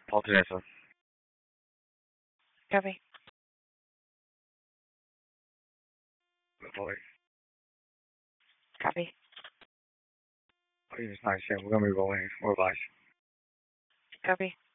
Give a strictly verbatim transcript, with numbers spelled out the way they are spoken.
Paul Teresa. Copy. Boy. Copy. Oh, it's not shit. We're gonna be rolling. We're live. Copy.